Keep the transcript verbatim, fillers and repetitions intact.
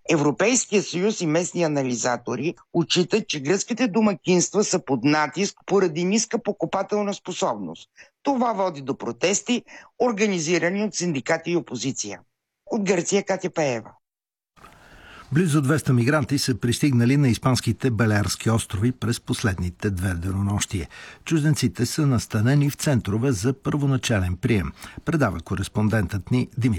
Европейския съюз и местни анализатори отчитат, че гръцките домакинства са под натиск поради ниска покупателна способност. Това води до протести, организирани от синдикати и опозиция. От Гърция Катя Пеева. Близо двеста мигранти са пристигнали на испанските Балеарски острови през последните две денонощия. Чужденците са настанени в центрове за първоначален прием, предава кореспондентът ни Димитър